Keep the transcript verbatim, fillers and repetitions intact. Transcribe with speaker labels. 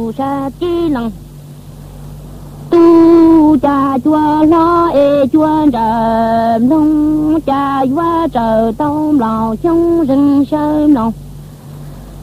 Speaker 1: tu sa chi lăng tu cha chua lo e chua trời nông cha quá trời tông lò trong rừng sơn lòng